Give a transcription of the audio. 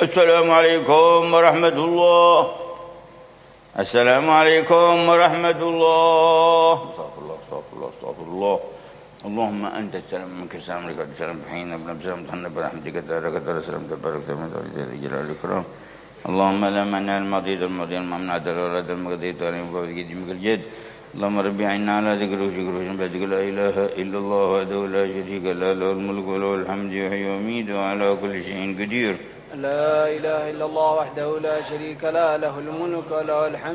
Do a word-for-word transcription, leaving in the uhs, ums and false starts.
السلام عليكم ورحمة الله. السلام عليكم ورحمة الله. استغفر الله استغفر الله استغفر الله. اللهم أنت السلام منك السلام عليك السلام بحين ابن سلام تحن برحمتك تبارك وتعالى سلام تبارك سلام جلال الإكرام. اللهم لا مانع الماضي الماضي الممنوع الولد المقدير تعلم بوجه جميع الجد. اللهم ربي عنا على ذكره وشكره وشبهتك لا إله إلا الله وحده لا شريك له له الملك وله الحمد يحيي ويميت وعلى كل شيء قدير. لا إله إلا الله وحده لا شريك له له الملك وله الحمد